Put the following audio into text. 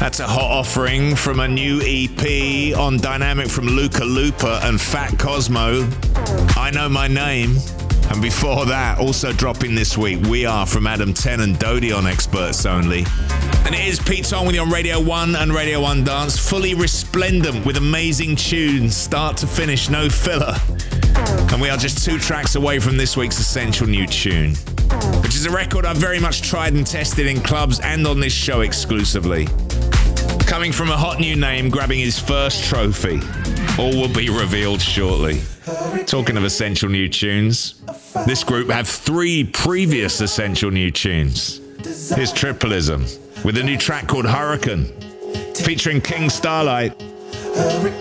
That's a hot offering from a new EP on Dynamic from Luca Lupa and Fat Cosmo. I Know My Name. And before that, also dropping this week, We Are from Adam 10 and Dodie on Experts Only. And it is Pete Tong with you on Radio 1 and Radio 1 Dance, fully resplendent with amazing tunes, start to finish, no filler. And we are just 2 tracks away from this week's essential new tune, which is a record I've very much tried and tested in clubs and on this show exclusively. Coming from a hot new name, grabbing his first trophy. All will be revealed shortly. Talking of essential new tunes, this group have 3 previous essential new tunes. Here's Tripleism with a new track called Hurricane, featuring King Starlight. Hurricane.